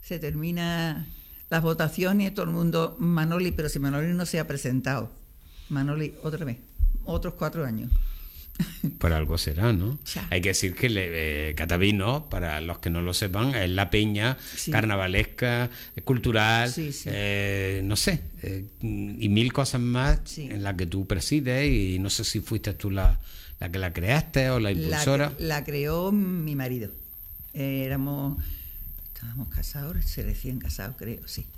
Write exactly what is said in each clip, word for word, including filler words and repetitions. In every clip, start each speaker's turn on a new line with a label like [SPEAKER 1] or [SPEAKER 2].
[SPEAKER 1] se termina las votaciones, todo el mundo, Manoli, pero si Manoli no se ha presentado. Manoli, otra vez, otros cuatro años.
[SPEAKER 2] Por algo será, ¿no?
[SPEAKER 1] Ya.
[SPEAKER 2] Hay que decir que le, eh, Catavino, para los que no lo sepan, es la peña
[SPEAKER 1] Sí.
[SPEAKER 2] carnavalesca, cultural,
[SPEAKER 1] Sí, sí.
[SPEAKER 2] Eh, no sé, eh, y mil cosas más
[SPEAKER 1] Sí.
[SPEAKER 2] en las que tú presides, y no sé si fuiste tú la, la que la creaste o la impulsora.
[SPEAKER 1] La, la creó mi marido. Eh, éramos, estábamos casados, recién casados, creo, sí.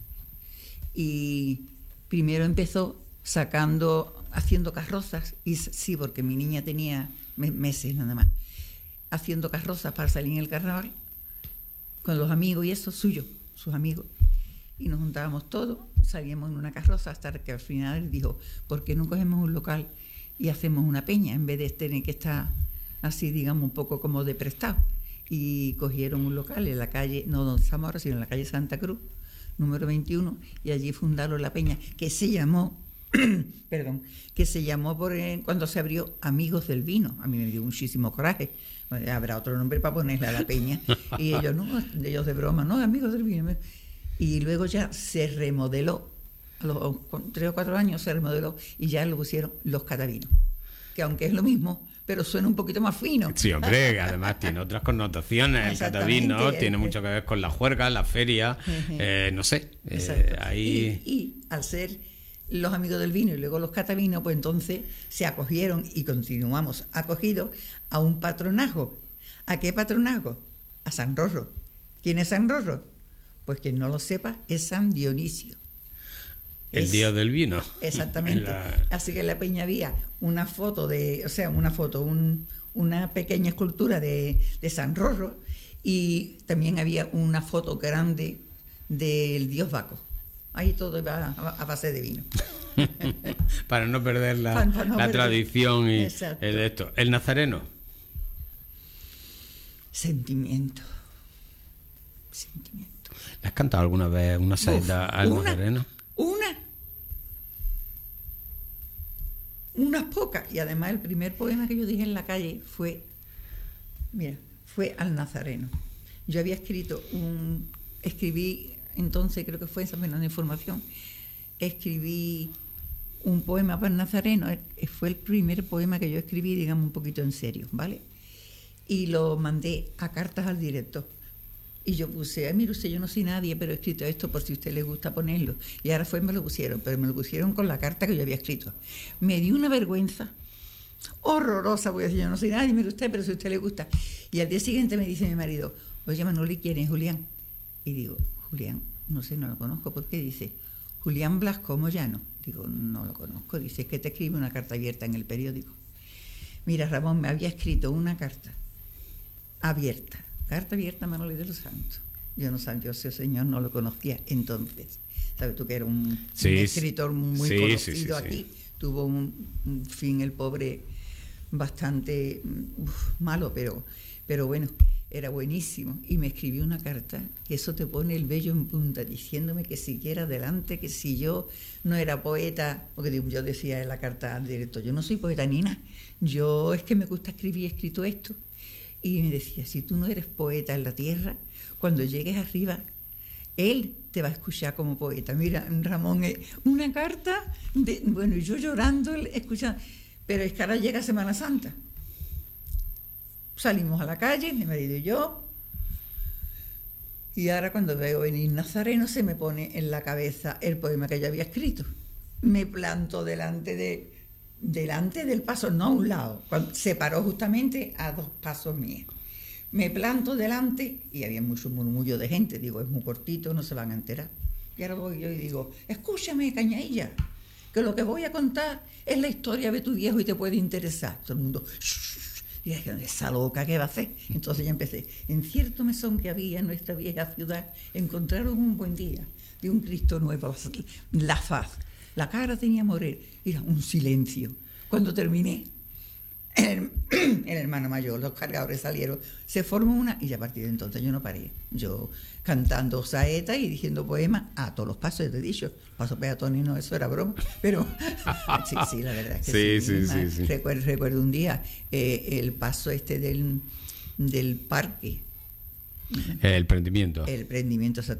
[SPEAKER 1] Y primero empezó sacando, haciendo carrozas, y sí, porque mi niña tenía me- meses nada más, haciendo carrozas para salir en el carnaval, con los amigos y eso, suyos, sus amigos. Y nos juntábamos todos, salíamos en una carroza, hasta que al final dijo, ¿por qué no cogemos un local y hacemos una peña, en vez de tener que estar así, digamos, un poco como de prestado? Y cogieron un local en la calle, no donde estamos ahora, sino en la calle Santa Cruz, número veintiuno, y allí fundaron la peña, que se llamó, perdón, que se llamó por eh, cuando se abrió Amigos del Vino. A mí me dio muchísimo coraje. Bueno, habrá otro nombre para ponerle a la peña. Y ellos, no, ellos de broma, no, Amigos del Vino. Y luego ya se remodeló, a los con tres o cuatro años se remodeló, y ya lo pusieron Los Catavinos, que aunque es lo mismo, pero suena un poquito más fino.
[SPEAKER 2] Sí, hombre, además tiene otras connotaciones. El
[SPEAKER 1] Exactamente.
[SPEAKER 2] Catavino tiene mucho que ver con la juerga, la feria, eh, no sé. Eh,
[SPEAKER 1] Exacto.
[SPEAKER 2] ahí...
[SPEAKER 1] Y, y al ser los Amigos del Vino y luego los Catavinos, pues entonces se acogieron y continuamos acogidos a un patronazgo. ¿A qué patronazgo? A San Rorro. ¿Quién es San Rorro? Pues quien no lo sepa, es San Dionisio.
[SPEAKER 2] El
[SPEAKER 1] Es-
[SPEAKER 2] día del vino.
[SPEAKER 1] Exactamente.
[SPEAKER 2] La-
[SPEAKER 1] Así que en la peña había una foto de, o sea, una foto, un, una pequeña escultura de, de San Rorro, y también había una foto grande del dios Baco. Ahí todo iba a, a base de vino.
[SPEAKER 2] Para no perder la,
[SPEAKER 1] Para- para no
[SPEAKER 2] la
[SPEAKER 1] perder.
[SPEAKER 2] tradición y
[SPEAKER 1] Exacto.
[SPEAKER 2] el de esto. El nazareno.
[SPEAKER 1] Sentimiento. Sentimiento.
[SPEAKER 2] ¿Le has cantado alguna vez una saeta
[SPEAKER 1] Uf,
[SPEAKER 2] al
[SPEAKER 1] una,
[SPEAKER 2] nazareno?
[SPEAKER 1] Una. Unas pocas. Y además el primer poema que yo dije en la calle fue, mira, fue al Nazareno. Yo había escrito un, escribí, entonces creo que fue esa menos de información, escribí un poema para el Nazareno, eh, fue el primer poema que yo escribí, digamos, un poquito en serio, ¿vale? Y lo mandé a cartas al director. Y yo puse, mire usted, yo no soy nadie, pero he escrito esto por si a usted le gusta ponerlo. Y ahora fue, me lo pusieron, pero me lo pusieron con la carta que yo había escrito. Me dio una vergüenza horrorosa, porque yo no soy nadie, mire usted, pero si a usted le gusta. Y al día siguiente me dice mi marido, oye Manoli, ¿quién es Julián? Y digo, Julián, no sé, no lo conozco. ¿Por qué? Dice, Julián Blasco Moyano. Digo, no lo conozco. Dice, es que te escribe una carta abierta en el periódico. Mira, Ramón, me había escrito una carta abierta. Carta abierta a Manoli de los Santos. Yo no sabía, yo ese señor no lo conocía entonces. ¿Sabes tú que era un,
[SPEAKER 2] Sí,
[SPEAKER 1] un
[SPEAKER 2] sí.
[SPEAKER 1] escritor muy
[SPEAKER 2] Sí,
[SPEAKER 1] conocido
[SPEAKER 2] sí, sí, sí.
[SPEAKER 1] aquí? Tuvo un, un fin, el pobre, bastante uf, malo, pero, pero bueno, era buenísimo. Y me escribió una carta, que eso te pone el vello en punta, diciéndome que siguiera adelante, que si yo no era poeta, porque yo decía en la carta al director, yo no soy poeta ni nada, yo es que me gusta escribir, he escrito esto. Y me decía, si tú no eres poeta en la tierra, cuando llegues arriba, él te va a escuchar como poeta. Mira, Ramón, eh, una carta, de, bueno, y yo llorando, escuchando, pero es que ahora llega Semana Santa. Salimos a la calle, mi marido y yo, y ahora cuando veo venir Nazareno se me pone en la cabeza el poema que yo había escrito. Me planto delante de... delante del paso, no a un lado, cuando se paró justamente a dos pasos míos. Me planto delante y había mucho murmullo de gente, digo, es muy cortito, no se van a enterar. Y ahora voy yo y digo, escúchame, Cañailla, que lo que voy a contar es la historia de tu viejo y te puede interesar. Todo el mundo, shh, y dije, esa loca, ¿qué va a hacer? Entonces ya empecé, en cierto mesón que había en nuestra vieja ciudad, encontraron un buen día de un Cristo nuevo, la faz. La cara tenía morir, era un silencio. Cuando terminé, el, el hermano mayor, los cargadores salieron, se formó una, y a partir de entonces yo no paré. Yo cantando saeta y diciendo poemas a todos los pasos, ya te he dicho, paso peatones, no, eso era broma, pero sí, sí, la verdad es que
[SPEAKER 2] sí. Sí,
[SPEAKER 1] sí.
[SPEAKER 2] sí, sí.
[SPEAKER 1] Recuerdo, recuerdo un día eh, el paso este del, del parque.
[SPEAKER 2] El prendimiento.
[SPEAKER 1] El prendimiento